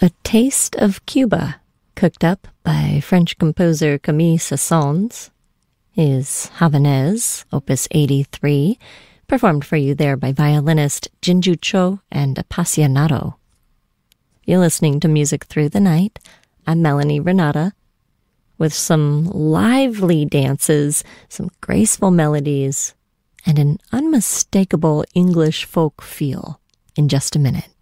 A Taste of Cuba, cooked up by French composer Camille Saint-Saëns, is Havanaise, Opus 83, performed for you there by violinist Jinju Cho and Appassionato. You're listening to Music Through the Night. I'm Melanie Renata, with some lively dances, some graceful melodies, and an unmistakable English folk feel in just a minute.